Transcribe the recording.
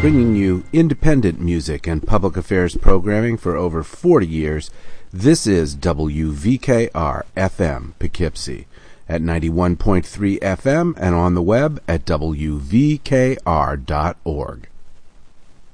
Bringing you independent music and public affairs programming for over 40 years, this is WVKR-FM Poughkeepsie at 91.3 FM and on the web at wvkr.org.